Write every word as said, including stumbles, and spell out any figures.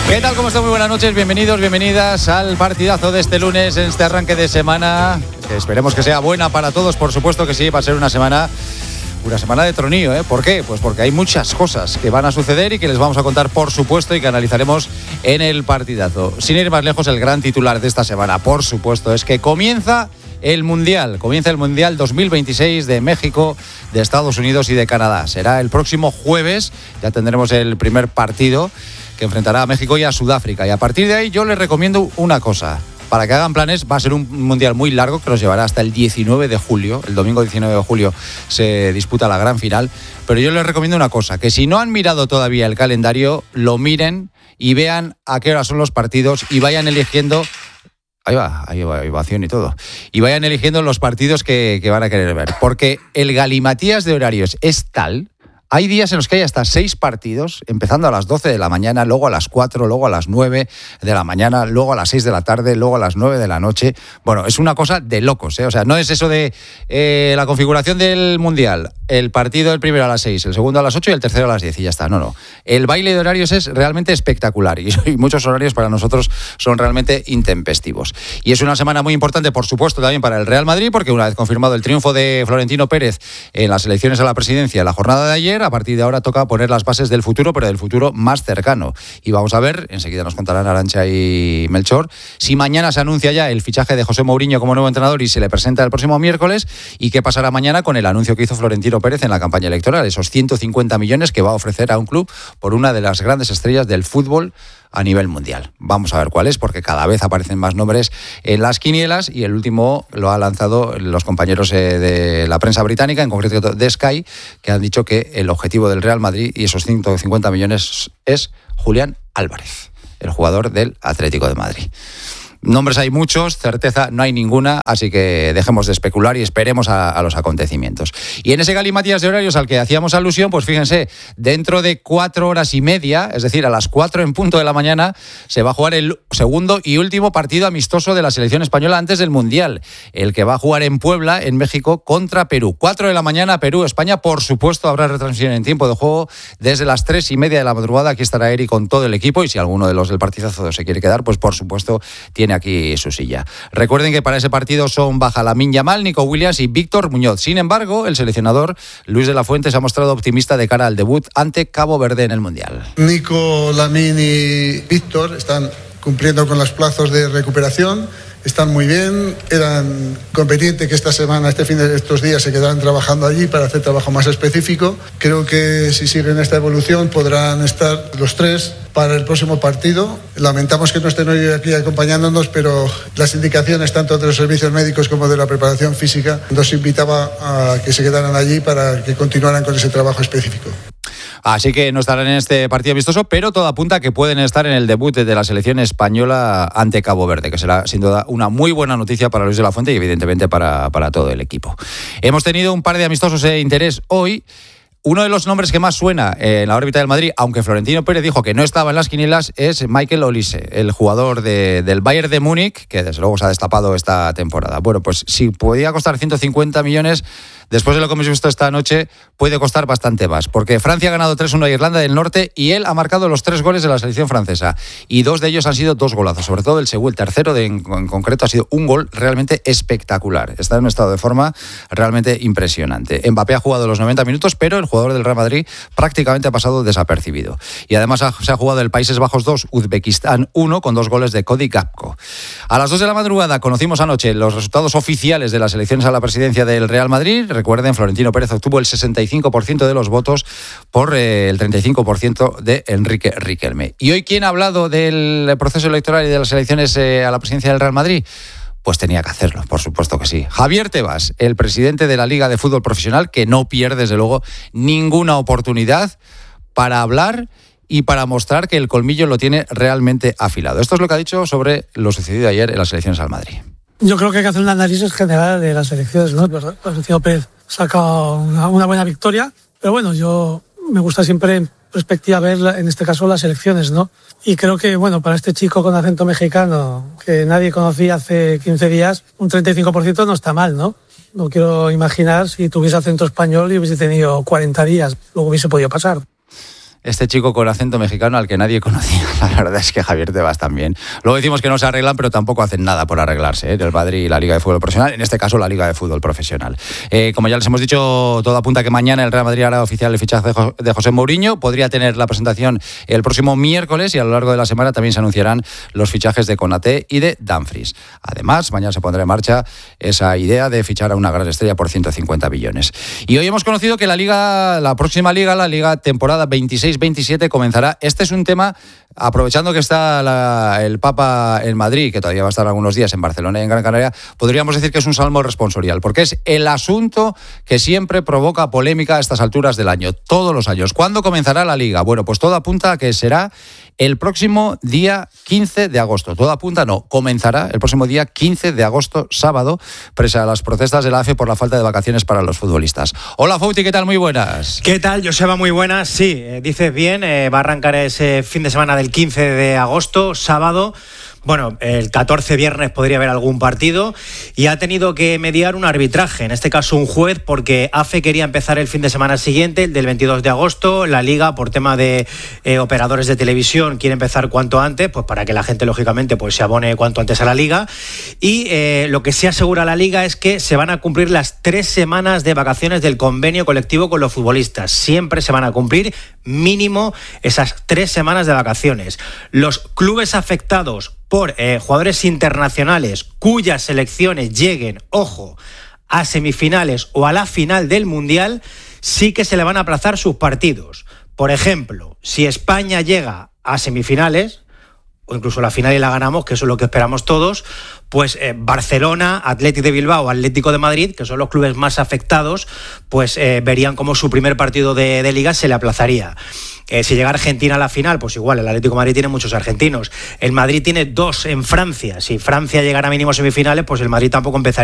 ¿Qué tal? ¿Cómo están? Muy buenas noches, bienvenidos, bienvenidas al partidazo de este lunes, en este arranque de semana, que esperemos que sea buena para todos, por supuesto que sí, va a ser una semana, una semana de tronío, ¿eh? ¿Por qué? Pues porque hay muchas cosas que van a suceder y que les vamos a contar, por supuesto, y que analizaremos en el partidazo. Sin ir más lejos, el gran titular de esta semana, por supuesto, es que comienza el Mundial, comienza el Mundial dos mil veintiséis de México, de Estados Unidos y de Canadá. Será el próximo jueves, ya tendremos el primer partido que enfrentará a México y a Sudáfrica. Y a partir de ahí yo les recomiendo una cosa. Para que hagan planes, va a ser un mundial muy largo que los llevará hasta el diecinueve de julio. El domingo diecinueve de julio se disputa la gran final. Pero yo les recomiendo una cosa, que si no han mirado todavía el calendario, lo miren y vean a qué hora son los partidos y vayan eligiendo... Ahí va, ahí va, ovación y todo. Y vayan eligiendo los partidos que, que van a querer ver. Porque el galimatías de horarios es tal... Hay días en los que hay hasta seis partidos, empezando a las doce de la mañana, luego a las cuatro, luego a las nueve de la mañana, luego a las seis de la tarde, luego a las nueve de la noche. Bueno, es una cosa de locos, ¿eh? O sea, no es eso de eh, la configuración del Mundial, el partido el primero a las seis, el segundo a las ocho y el tercero a las diez y ya está. No, no. El baile de horarios es realmente espectacular y, y muchos horarios para nosotros son realmente intempestivos. Y es una semana muy importante, por supuesto, también para el Real Madrid, porque una vez confirmado el triunfo de Florentino Pérez en las elecciones a la presidencia la jornada de ayer, a partir de ahora toca poner las bases del futuro, pero del futuro más cercano. Y vamos a ver, enseguida nos contarán Arantxa y Melchor, si mañana se anuncia ya el fichaje de José Mourinho como nuevo entrenador y se le presenta el próximo miércoles, y qué pasará mañana con el anuncio que hizo Florentino Pérez en la campaña electoral, esos ciento cincuenta millones que va a ofrecer a un club por una de las grandes estrellas del fútbol a nivel mundial. Vamos a ver cuál es, porque cada vez aparecen más nombres en las quinielas y el último lo ha lanzado los compañeros de la prensa británica, en concreto de Sky, que han dicho que el objetivo del Real Madrid y esos ciento cincuenta millones es Julián Álvarez, el jugador del Atlético de Madrid. Nombres hay muchos, certeza no hay ninguna, así que dejemos de especular y esperemos a, a los acontecimientos. Y en ese galimatías de horarios al que hacíamos alusión, pues fíjense, dentro de cuatro horas y media, es decir, a las cuatro en punto de la mañana, se va a jugar el segundo y último partido amistoso de la selección española antes del Mundial, el que va a jugar en Puebla, en México, contra Perú. Cuatro de la mañana, Perú, España, por supuesto habrá retransmisión en tiempo de juego desde las tres y media de la madrugada. Aquí estará Eri con todo el equipo y si alguno de los del partidazo se quiere quedar, pues por supuesto tiene aquí su silla. Recuerden que para ese partido son baja Lamine Yamal, Nico Williams y Víctor Muñoz. Sin embargo, el seleccionador Luis de la Fuente se ha mostrado optimista de cara al debut ante Cabo Verde en el Mundial. Nico, Lamine y Víctor están cumpliendo con los plazos de recuperación. Están muy bien, eran competentes que esta semana, este fin de estos días se quedarán trabajando allí para hacer trabajo más específico. Creo que si siguen esta evolución podrán estar los tres para el próximo partido. Lamentamos que no estén hoy aquí acompañándonos, pero las indicaciones tanto de los servicios médicos como de la preparación física nos invitaba a que se quedaran allí para que continuaran con ese trabajo específico. Así que no estarán en este partido amistoso, pero todo apunta a que pueden estar en el debut de la selección española ante Cabo Verde, que será sin duda una muy buena noticia para Luis de la Fuente y evidentemente para, para todo el equipo. Hemos tenido un par de amistosos de interés hoy. Uno de los nombres que más suena en la órbita del Madrid, aunque Florentino Pérez dijo que no estaba en las quinielas, es Michael Olise, el jugador de, del Bayern de Múnich, que desde luego se ha destapado esta temporada. Bueno, pues si podía costar ciento cincuenta millones, después de lo que hemos visto esta noche, puede costar bastante más, porque Francia ha ganado tres uno a Irlanda del Norte y él ha marcado los tres goles de la selección francesa, y dos de ellos han sido dos golazos, sobre todo el segundo, el tercero de, en, en concreto ha sido un gol realmente espectacular. Está en un estado de forma realmente impresionante. Mbappé ha jugado los noventa minutos, pero el jugador del Real Madrid prácticamente ha pasado desapercibido. Y además ha, se ha jugado el Países Bajos dos, Uzbekistán uno, con dos goles de Cody Gakpo. A las dos de la madrugada conocimos anoche los resultados oficiales de las elecciones a la presidencia del Real Madrid. Recuerden, Florentino Pérez obtuvo el sesenta y cinco por ciento de los votos por eh, el treinta y cinco por ciento de Enrique Riquelme. ¿Y hoy quién ha hablado del proceso electoral y de las elecciones eh, a la presidencia del Real Madrid? Pues tenía que hacerlo, por supuesto que sí. Javier Tebas, el presidente de la Liga de Fútbol Profesional, que no pierde, desde luego, ninguna oportunidad para hablar y para mostrar que el colmillo lo tiene realmente afilado. Esto es lo que ha dicho sobre lo sucedido ayer en las elecciones al Madrid. Yo creo que hay que hacer un análisis general de las elecciones, ¿no? Florentino Pérez saca una, una buena victoria, pero bueno, yo me gusta siempre en perspectiva ver, en este caso, las elecciones, ¿no? Y creo que, bueno, para este chico con acento mexicano, que nadie conocía hace quince días, un treinta y cinco por ciento no está mal, ¿no? No quiero imaginar si tuviese acento español y hubiese tenido cuarenta días, luego hubiese podido pasar. este chico con acento mexicano al que nadie conocía. La verdad es que Javier Tebas también. Luego decimos que no se arreglan, pero tampoco hacen nada por arreglarse, ¿eh? El Madrid y la Liga de Fútbol Profesional, en este caso la Liga de Fútbol Profesional. Eh, como ya les hemos dicho, todo apunta a que mañana el Real Madrid hará oficial el fichaje de José Mourinho. Podría tener la presentación el próximo miércoles y a lo largo de la semana también se anunciarán los fichajes de Konaté y de Dumfries. Además, mañana se pondrá en marcha esa idea de fichar a una gran estrella por ciento cincuenta millones. Y hoy hemos conocido que la Liga, la próxima Liga, la Liga temporada veintiséis veintisiete comenzará. Este es un tema, aprovechando que está la, el Papa en Madrid, que todavía va a estar algunos días en Barcelona y en Gran Canaria, podríamos decir que es un salmo responsorial, porque es el asunto que siempre provoca polémica a estas alturas del año, todos los años. ¿Cuándo comenzará la Liga? Bueno, pues todo apunta a que será el próximo día quince de agosto. Todo apunta, no, comenzará el próximo día quince de agosto, sábado, pese a las protestas de la A F E por la falta de vacaciones para los futbolistas. Hola, Fauti, ¿qué tal? Muy buenas. ¿Qué tal, Joseba? Muy buenas. Sí, eh, dices bien, eh, va a arrancar ese fin de semana del quince de agosto, sábado. Bueno, el catorce viernes podría haber algún partido y ha tenido que mediar un arbitraje, en este caso un juez, porque A F E quería empezar el fin de semana siguiente, el del veintidós de agosto, la Liga por tema de eh, operadores de televisión quiere empezar cuanto antes, pues para que la gente lógicamente pues se abone cuanto antes a la Liga, y eh, lo que sí asegura la Liga es que se van a cumplir las tres semanas de vacaciones del convenio colectivo con los futbolistas, siempre se van a cumplir mínimo esas tres semanas de vacaciones. Los clubes afectados por eh, jugadores internacionales cuyas selecciones lleguen, ojo, a semifinales o a la final del Mundial, sí que se le van a aplazar sus partidos. Por ejemplo, si España llega a semifinales, o incluso la final y la ganamos, que eso es lo que esperamos todos, pues eh, Barcelona, Athletic de Bilbao, Atlético de Madrid, que son los clubes más afectados, pues eh, verían como su primer partido de, de Liga se le aplazaría. Eh, si llega Argentina a la final, pues igual, el Atlético de Madrid tiene muchos argentinos. El Madrid tiene dos en Francia. Si Francia llegara a mínimo semifinales, pues el Madrid tampoco empezaría